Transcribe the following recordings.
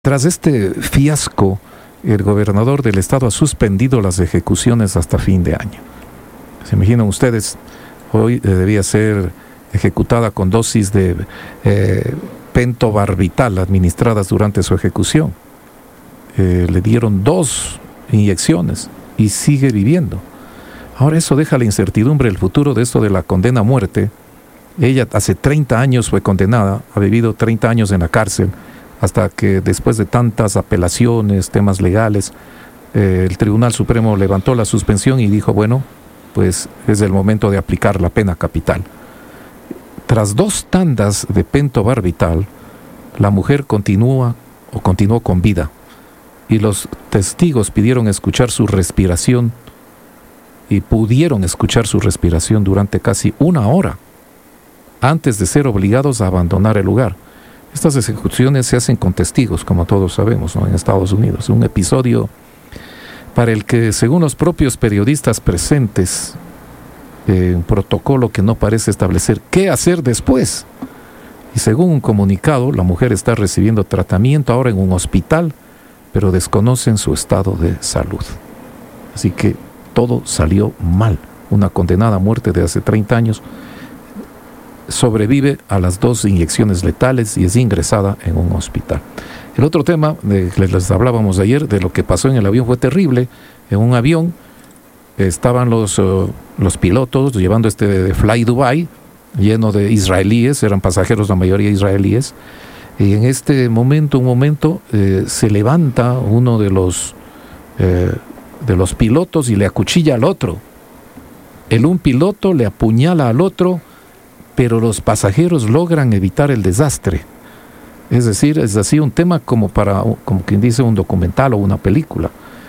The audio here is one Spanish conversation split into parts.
Tras este fiasco, el gobernador del estado ha suspendido las ejecuciones hasta fin de año. ¿Se imaginan ustedes? Hoy debía ser ejecutada con dosis de pentobarbital administradas durante su ejecución. Le dieron 2 inyecciones y sigue viviendo. Ahora eso deja la incertidumbre del futuro de esto de la condena a muerte. Ella hace 30 años fue condenada, ha vivido 30 años en la cárcel, hasta que después de tantas apelaciones, temas legales, el Tribunal Supremo levantó la suspensión y dijo, bueno, pues es el momento de aplicar la pena capital. Tras 2 tandas de pentobarbital, la mujer continuó con vida, y los testigos pidieron escuchar su respiración, y pudieron escuchar su respiración durante casi 1 hora, antes de ser obligados a abandonar el lugar. Estas ejecuciones se hacen con testigos, como todos sabemos, ¿no? En Estados Unidos. Un episodio para el que, según los propios periodistas presentes, un protocolo que no parece establecer qué hacer después. Y según un comunicado, la mujer está recibiendo tratamiento ahora en un hospital, pero desconocen su estado de salud. Así que todo salió mal. Una condenada a muerte de hace 30 años sobrevive a las 2 inyecciones letales y es ingresada en un hospital. El otro tema que les hablábamos ayer de lo que pasó en el avión fue terrible. En un avión estaban los pilotos llevando de Fly Dubai, lleno de israelíes, eran pasajeros la mayoría israelíes, y en este momento, se levanta uno de los pilotos y le acuchilla al otro. Un piloto le apuñala al otro, pero los pasajeros logran evitar el desastre. Es decir, es así un tema como quien dice un documental o una película.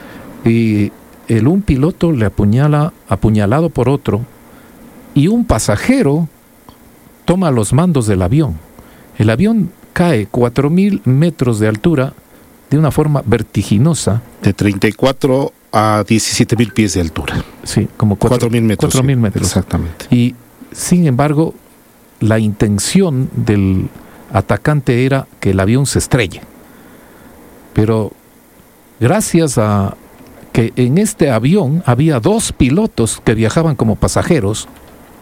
Y un piloto le apuñalado por otro, y un pasajero toma los mandos del avión. El avión cae 4,000 metros de altura de una forma vertiginosa. De 34 a 17,000 pies de altura. Sí, como 4,000 metros. 4,000 metros. Exactamente. Y sin embargo, la intención del atacante era que el avión se estrelle. Pero gracias a que en este avión había 2 pilotos que viajaban como pasajeros,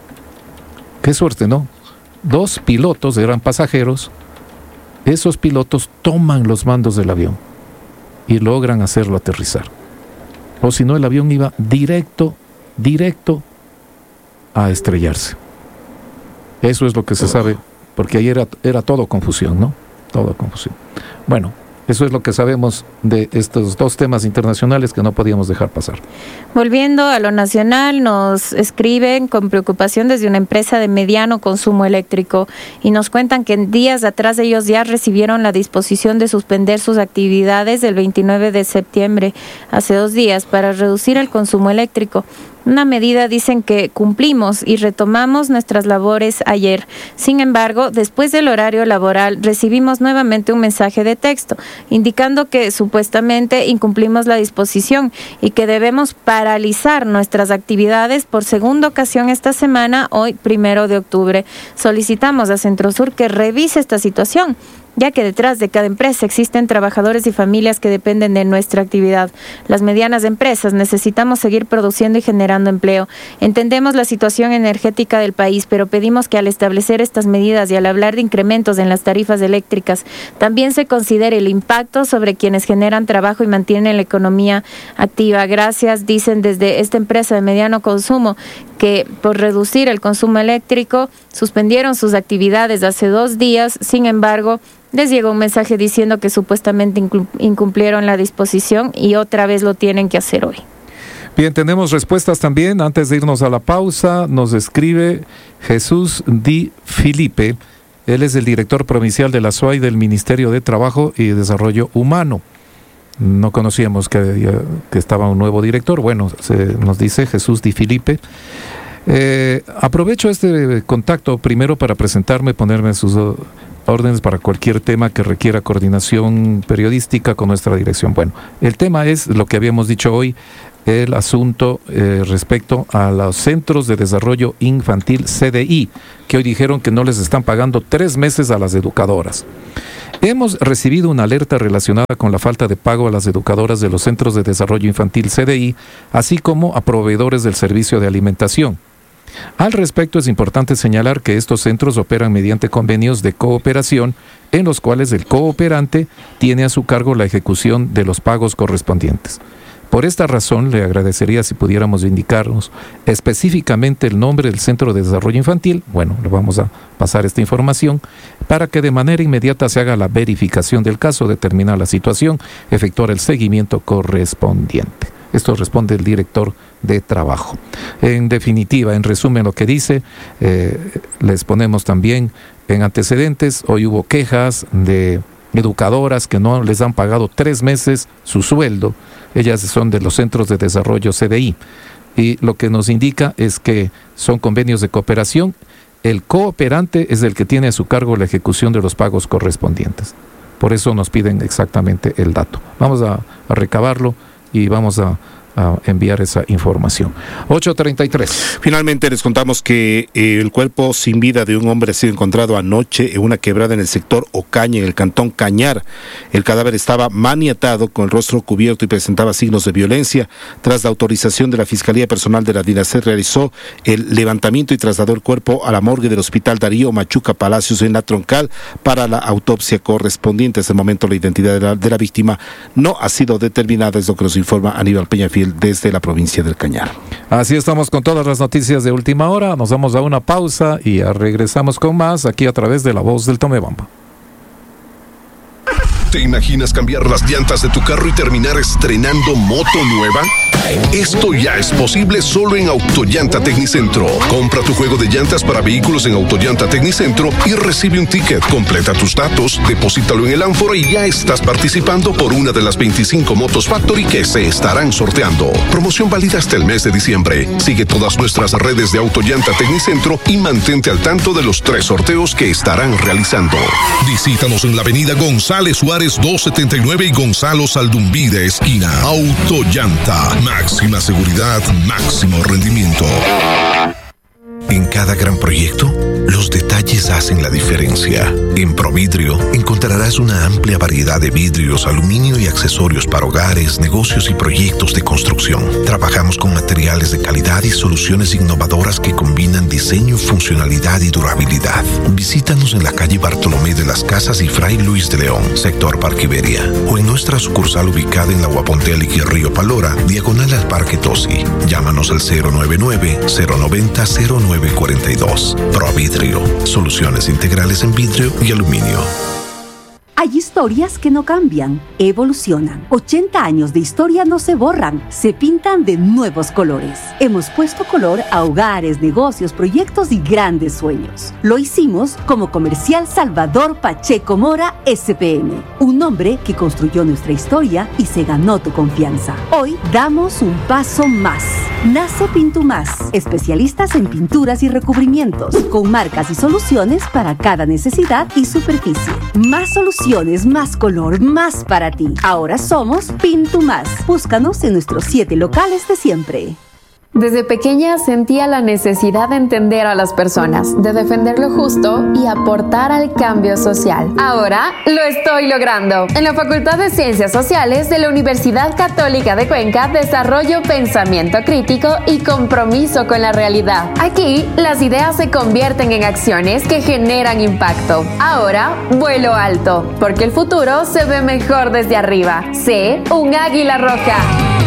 qué suerte, ¿no? 2 pilotos eran pasajeros. Esos pilotos toman los mandos del avión y logran hacerlo aterrizar. O si no, el avión iba directo a estrellarse. Eso es lo que se sabe, porque ayer era todo confusión, ¿no? Todo confusión. Bueno, eso es lo que sabemos de estos 2 temas internacionales que no podíamos dejar pasar. Volviendo a lo nacional, nos escriben con preocupación desde una empresa de mediano consumo eléctrico y nos cuentan que en días atrás ellos ya recibieron la disposición de suspender sus actividades el 29 de septiembre, hace 2 días, para reducir el consumo eléctrico. Una medida, dicen, que cumplimos y retomamos nuestras labores ayer. Sin embargo, después del horario laboral recibimos nuevamente un mensaje de texto indicando que supuestamente incumplimos la disposición y que debemos paralizar nuestras actividades por segunda ocasión esta semana, hoy 1 de octubre. Solicitamos a Centrosur que revise esta situación, ya que detrás de cada empresa existen trabajadores y familias que dependen de nuestra actividad. Las medianas empresas necesitamos seguir produciendo y generando empleo. Entendemos la situación energética del país, pero pedimos que al establecer estas medidas y al hablar de incrementos en las tarifas eléctricas, también se considere el impacto sobre quienes generan trabajo y mantienen la economía activa. Gracias, dicen desde esta empresa de mediano consumo, que por reducir el consumo eléctrico suspendieron sus actividades hace 2 días. Sin embargo, les llegó un mensaje diciendo que supuestamente incumplieron la disposición y otra vez lo tienen que hacer hoy. Bien, tenemos respuestas también. Antes de irnos a la pausa, nos escribe Jesús Di Filipe. Él es el director provincial de la SUAY del Ministerio de Trabajo y Desarrollo Humano. No conocíamos que estaba un nuevo director. Bueno, nos dice Jesús Di Filipe. Aprovecho este contacto primero para presentarme, ponerme sus órdenes para cualquier tema que requiera coordinación periodística con nuestra dirección. Bueno, el tema es lo que habíamos dicho hoy, el asunto respecto a los Centros de Desarrollo Infantil CDI, que hoy dijeron que no les están pagando 3 meses a las educadoras. Hemos recibido una alerta relacionada con la falta de pago a las educadoras de los Centros de Desarrollo Infantil CDI, así como a proveedores del servicio de alimentación. Al respecto, es importante señalar que estos centros operan mediante convenios de cooperación en los cuales el cooperante tiene a su cargo la ejecución de los pagos correspondientes. Por esta razón, le agradecería si pudiéramos indicarnos específicamente el nombre del Centro de Desarrollo Infantil. Bueno, le vamos a pasar esta información para que de manera inmediata se haga la verificación del caso, determinar la situación, efectuar el seguimiento correspondiente. Esto responde el director de trabajo. En definitiva, en resumen lo que dice, les ponemos también en antecedentes. Hoy hubo quejas de educadoras que no les han pagado 3 meses su sueldo. Ellas son de los Centros de Desarrollo CDI. Y lo que nos indica es que son convenios de cooperación. El cooperante es el que tiene a su cargo la ejecución de los pagos correspondientes. Por eso nos piden exactamente el dato. Vamos a recabarlo y vamos a enviar esa información. 8:33. Finalmente les contamos que el cuerpo sin vida de un hombre ha sido encontrado anoche en una quebrada en el sector Ocaña, en el cantón Cañar. El cadáver estaba maniatado, con el rostro cubierto y presentaba signos de violencia. Tras la autorización de la Fiscalía Personal de la DINASER, realizó el levantamiento y trasladó el cuerpo a la morgue del Hospital Darío Machuca Palacios en La Troncal para la autopsia correspondiente. Hasta el momento la identidad de la víctima no ha sido determinada, es lo que nos informa Aníbal Peñafiel desde la provincia del Cañar. Así estamos con todas las noticias de última hora. Nos vamos a una pausa y regresamos con más aquí a través de La Voz del Tomebamba. ¿Te imaginas cambiar las llantas de tu carro y terminar estrenando moto nueva? Esto ya es posible solo en Autollanta Tecnicentro. Compra tu juego de llantas para vehículos en Autollanta Tecnicentro y recibe un ticket. Completa tus datos, deposítalo en el ánfora y ya estás participando por una de las 25 motos Factory que se estarán sorteando. Promoción válida hasta el mes de diciembre. Sigue todas nuestras redes de Autollanta Tecnicentro y mantente al tanto de los 3 sorteos que estarán realizando. Visítanos en la avenida González Suárez 279 y Gonzalo Saldumbide esquina. Autollanta. Máxima seguridad, máximo rendimiento. En cada gran proyecto, los detalles hacen la diferencia. En Providrio encontrarás una amplia variedad de vidrios, aluminio y accesorios para hogares, negocios y proyectos de construcción. Trabajamos con materiales de calidad y soluciones innovadoras que combinan diseño, funcionalidad y durabilidad. Visítanos en la calle Bartolomé de las Casas y Fray Luis de León, sector Parque Iberia, o en nuestra sucursal ubicada en la Guapontealic y Río Palora, diagonal al Parque Tosi. Llámanos al 099-090-0942. Providrio, soluciones integrales en vidrio y aluminio. Hay historias que no cambian, evolucionan. 80 años de historia no se borran, se pintan de nuevos colores. Hemos puesto color a hogares, negocios, proyectos y grandes sueños. Lo hicimos como Comercial Salvador Pacheco Mora SPM, un hombre que construyó nuestra historia y se ganó tu confianza. Hoy damos un paso más. Nace Pintumás, especialistas en pinturas y recubrimientos, con marcas y soluciones para cada necesidad y superficie. Más soluciones, más color, más para ti. Ahora somos Pintumás. Búscanos en nuestros 7 locales de siempre. Desde pequeña sentía la necesidad de entender a las personas, de defender lo justo y aportar al cambio social. Ahora lo estoy logrando. En la Facultad de Ciencias Sociales de la Universidad Católica de Cuenca desarrollo pensamiento crítico y compromiso con la realidad. Aquí las ideas se convierten en acciones que generan impacto. Ahora vuelo alto, porque el futuro se ve mejor desde arriba. Sé un águila roja.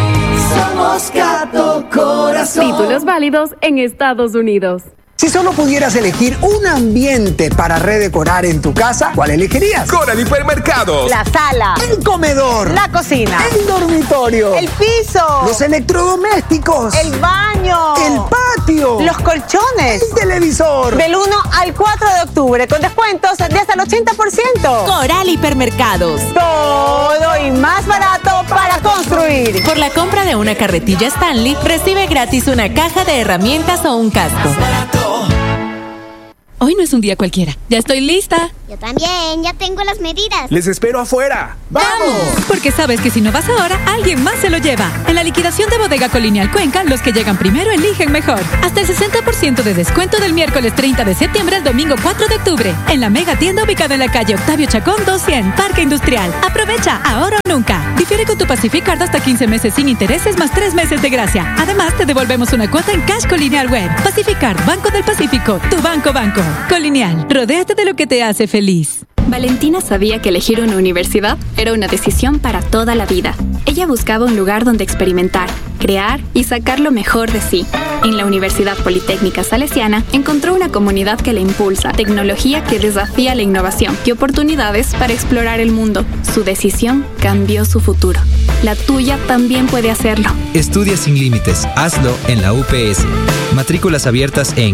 Somos Gato Corazón. Títulos válidos en Estados Unidos. Si solo pudieras elegir un ambiente para redecorar en tu casa, ¿cuál elegirías? Coral Hipermercados. La sala. El comedor. La cocina. El dormitorio. El piso. Los electrodomésticos. El baño. El patio. Los colchones. El televisor. Del 1 al 4 de octubre, con descuentos de hasta el 80%. Coral Hipermercados. Todo y más barato para construir. Por la compra de una carretilla Stanley, recibe gratis una caja de herramientas o un casco. Hoy no es un día cualquiera. Ya estoy lista. Yo también, ya tengo las medidas. ¡Les espero afuera! ¡Vamos! Porque sabes que si no vas ahora, alguien más se lo lleva. En la liquidación de Bodega Colonial Cuenca, los que llegan primero eligen mejor. Hasta el 60% de descuento del miércoles 30 de septiembre al domingo 4 de octubre. En la mega tienda ubicada en la calle Octavio Chacón 200, Parque Industrial. Aprovecha, ahora o nunca. Difiere con tu Pacific Card hasta 15 meses sin intereses más 3 meses de gracia. Además, te devolvemos una cuota en Cash Colonial Web. Pacific Card, Banco del Pacífico. Tu banco. Colonial, rodéate de lo que te hace feliz. Valentina sabía que elegir una universidad era una decisión para toda la vida. Ella buscaba un lugar donde experimentar, crear y sacar lo mejor de sí. En la Universidad Politécnica Salesiana encontró una comunidad que la impulsa, tecnología que desafía la innovación y oportunidades para explorar el mundo. Su decisión cambió su futuro. La tuya también puede hacerlo. Estudia sin límites. Hazlo en la UPS. Matrículas abiertas en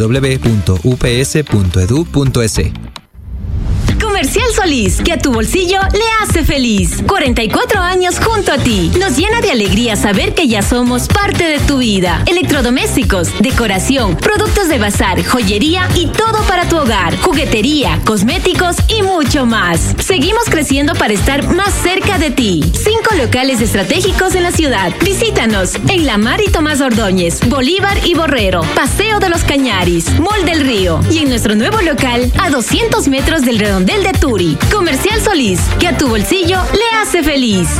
www.ups.edu.es. Comercial Solís, que a tu bolsillo le hace feliz. 44 años junto a ti. Nos llena de alegría saber que ya somos parte de tu vida. Electrodomésticos, decoración, productos de bazar, joyería y todo para tu hogar. Juguetería, cosméticos y mucho más. Seguimos creciendo para estar más cerca de ti. 5 locales estratégicos en la ciudad. Visítanos en La Mar y Tomás Ordóñez, Bolívar y Borrero, Paseo de los Cañaris, Mall del Río y en nuestro nuevo local a 200 metros del Redondel de Turi. Comercial Solís, que a tu bolsillo le hace feliz.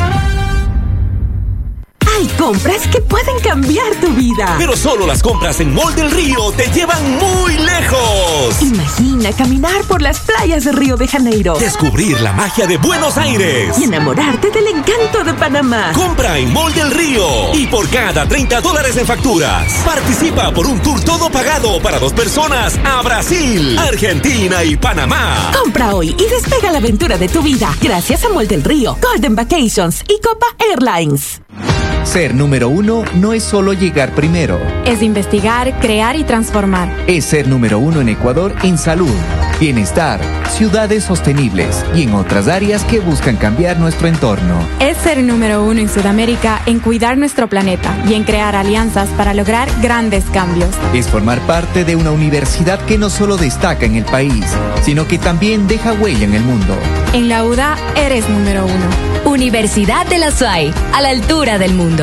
Hay compras que pueden cambiar tu vida. Pero solo las compras en Mall del Río te llevan muy lejos. Imagina caminar por las playas de Río de Janeiro. Descubrir la magia de Buenos Aires. Y enamorarte del encanto de Panamá. Compra en Mall del Río. Y por cada $30 en facturas, participa por un tour todo pagado para 2 personas a Brasil, Argentina y Panamá. Compra hoy y despega la aventura de tu vida. Gracias a Mall del Río, Golden Vacations y Copa Airlines. Ser número 1 no es solo llegar primero. Es investigar, crear y transformar. Es ser número 1 en Ecuador en salud, bienestar, ciudades sostenibles y en otras áreas que buscan cambiar nuestro entorno. Es ser número 1 en Sudamérica en cuidar nuestro planeta y en crear alianzas para lograr grandes cambios. Es formar parte de una universidad que no solo destaca en el país, sino que también deja huella en el mundo. En la UDA eres número 1. Universidad de la SUAY, a la altura del mundo.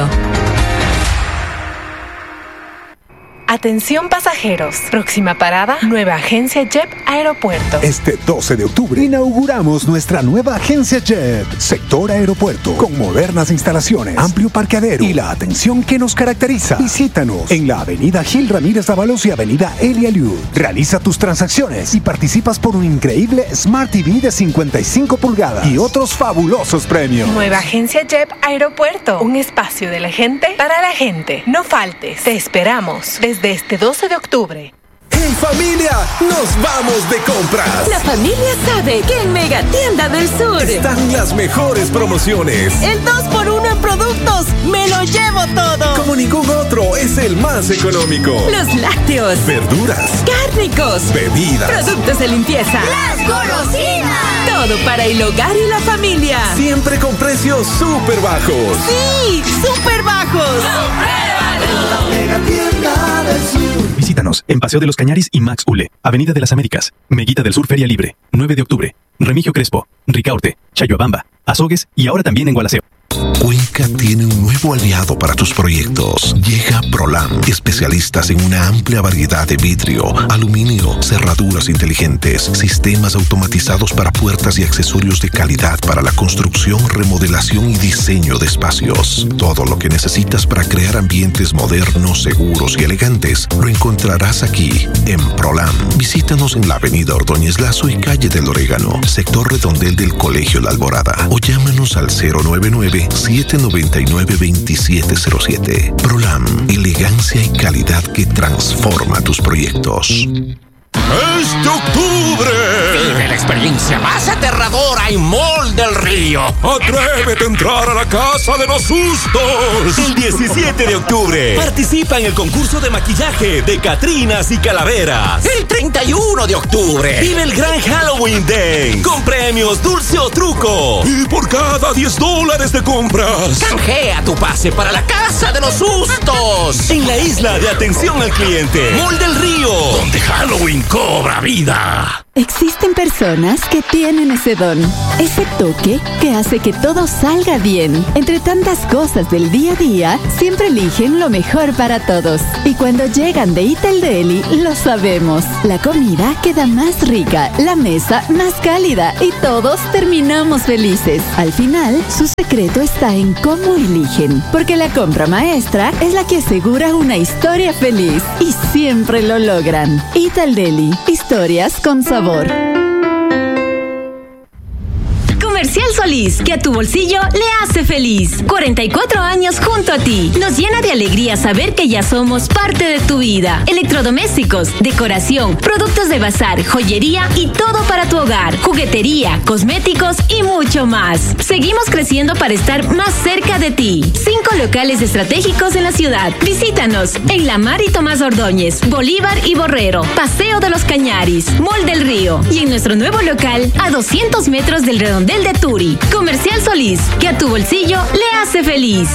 Atención pasajeros. Próxima parada, nueva agencia JEP Aeropuerto. Este 12 de octubre inauguramos nuestra nueva agencia JEP, sector aeropuerto, con modernas instalaciones, amplio parqueadero y la atención que nos caracteriza. Visítanos en la avenida Gil Ramírez Dávalos y avenida Elia Liud. Realiza tus transacciones y participas por un increíble Smart TV de 55 pulgadas y otros fabulosos premios. Nueva agencia JEP Aeropuerto. Un espacio de la gente para la gente. No faltes. Te esperamos desde este 12 de octubre. ¡Hey familia! ¡Nos vamos de compras! La familia sabe que en Mega Tienda del Sur están las mejores promociones. El 2x1 en productos. ¡Me lo llevo todo! Como ningún otro, es el más económico. Los lácteos, verduras, cárnicos, bebidas, productos de limpieza, las golosinas. Todo para el hogar y la familia. Siempre con precios súper bajos. ¡Sí! ¡Súper bajos! ¡Compruébalo! Mega Tienda del Sur. Visítanos en Paseo de los Cañaris y Max Ule, Avenida de las Américas, Meguita del Sur Feria Libre, 9 de octubre, Remigio Crespo, Ricaurte, Chayhuabamba, Azogues y ahora también en Gualaceo. Cuenca tiene un nuevo aliado para tus proyectos. Llega Prolam, especialistas en una amplia variedad de vidrio, aluminio, cerraduras inteligentes, sistemas automatizados para puertas y accesorios de calidad para la construcción, remodelación y diseño de espacios. Todo lo que necesitas para crear ambientes modernos, seguros y elegantes lo encontrarás aquí en Prolam. Visítanos en la avenida Ordóñez Lazo y calle del Orégano, sector redondel del Colegio La Alborada, o llámanos al 099-799-2707. Prolam, elegancia y calidad que transforma tus proyectos. ¡Este octubre! Vive la experiencia más aterradora en Mall del Río. ¡Atrévete a entrar a la Casa de los Sustos! El 17 de octubre, participa en el concurso de maquillaje de Catrinas y Calaveras. El 31 de octubre, vive el gran Halloween Day con premios dulce o truco. Y por cada $10 de compras, canjea tu pase para la Casa de los Sustos. En la isla de atención al cliente, Mall del Río, donde Halloween cobra vida. Existen personas que tienen ese don, ese toque que hace que todo salga bien. Entre tantas cosas del día a día, siempre eligen lo mejor para todos. Y cuando llegan de Ital Deli, lo sabemos. La comida queda más rica, la mesa más cálida y todos terminamos felices. Al final, su secreto está en cómo eligen, porque la compra maestra es la que asegura una historia feliz y siempre lo logran. Ital Deli, historias con sabor. Comercial Solís, que a tu bolsillo le hace feliz. 44 años junto a ti. Nos llena de alegría saber que ya somos parte de tu vida. Electrodomésticos, decoración, productos de bazar, joyería y todo para tu hogar. Juguetería, cosméticos y mucho más. Seguimos creciendo para estar más cerca de ti. 5 locales estratégicos en la ciudad. Visítanos en La Mar y Tomás Ordóñez, Bolívar y Borrero, Paseo de los Cañaris, Mall del Río y en nuestro nuevo local a 200 metros del Redondel de Turi. Comercial Solís, que a tu bolsillo le hace feliz.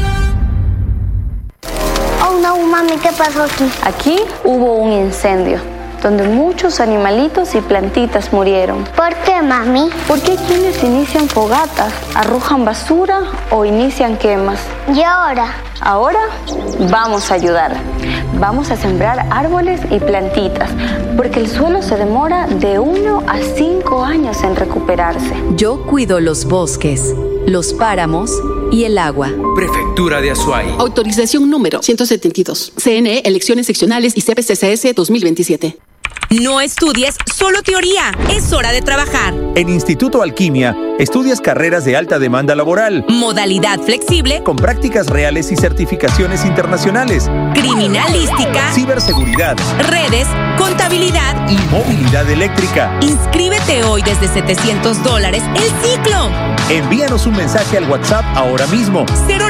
Oh no, mami, ¿qué pasó aquí? Aquí hubo un incendio, donde muchos animalitos y plantitas murieron. ¿Por qué, mami? Porque hay quienes inician fogatas, arrojan basura o inician quemas. ¿Y ahora? Ahora vamos a ayudar. Vamos a sembrar árboles y plantitas, porque el suelo se demora de 1 a 5 años en recuperarse. Yo cuido los bosques, los páramos y el agua. Prefectura de Azuay. Autorización número 172. CNE, elecciones seccionales y CPCCS 2027. No estudies solo teoría, es hora de trabajar. En Instituto Alquimia, estudias carreras de alta demanda laboral. Modalidad flexible. Con prácticas reales y certificaciones internacionales. Criminalística. Ciberseguridad. Redes, contabilidad. Y movilidad eléctrica. Inscríbete hoy desde $700 el ciclo. Envíanos un mensaje al WhatsApp ahora mismo.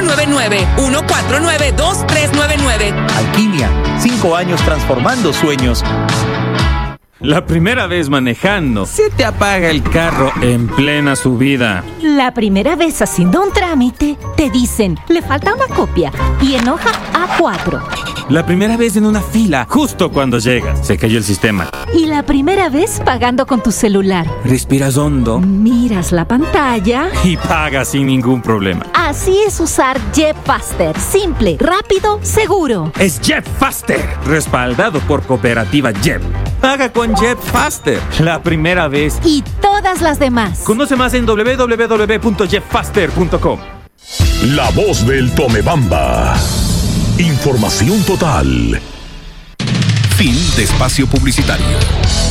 099-149-2399. Alquimia, 5 años transformando sueños. La primera vez manejando, se te apaga el carro en plena subida. La primera vez haciendo un trámite, te dicen, le falta una copia y en hoja A4. La primera vez en una fila, justo cuando llegas, se cayó el sistema. Y la primera vez pagando con tu celular. Respiras hondo. Miras la pantalla. Y pagas sin ningún problema. Así es usar JetFaster. Simple, rápido, seguro. Es JetFaster, respaldado por Cooperativa Jet. Paga con JetFaster, la primera vez. Y todas las demás. Conoce más en www.jetfaster.com. La voz del Tomebamba. Información total. Fin de espacio publicitario.